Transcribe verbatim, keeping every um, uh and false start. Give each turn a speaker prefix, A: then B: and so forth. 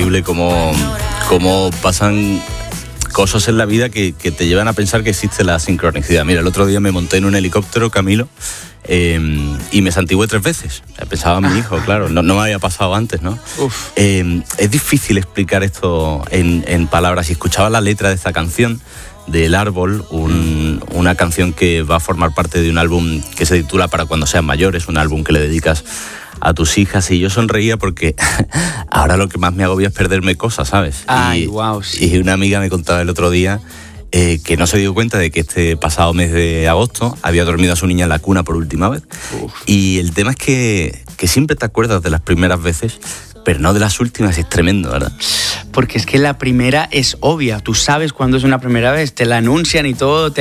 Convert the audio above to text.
A: increíble cómo, cómo pasan cosas en la vida que, que te llevan a pensar que existe la sincronicidad. Mira, el otro día me monté en un helicóptero, Camilo, eh, y me santigué tres veces. Pensaba en mi hijo, claro, no, no me había pasado antes, ¿no? Eh, es difícil explicar esto en, en palabras. Si escuchaba la letra de esta canción, del Árbol, un, una canción que va a formar parte de un álbum que se titula Para cuando sean mayores, un álbum que le dedicas a tus hijas, y yo sonreía porque ahora lo que más me agobia es perderme cosas, ¿sabes?
B: Ay,
A: y,
B: wow, sí.
A: Y una amiga me contaba el otro día eh, que no se dio cuenta de que este pasado mes de agosto había dormido a su niña en la cuna por última vez. Uf. Y el tema es que, que siempre te acuerdas de las primeras veces, pero no de las últimas. Es tremendo, ¿verdad?
B: Porque es que la primera es obvia, tú sabes cuándo es una primera vez, te la anuncian y todo, te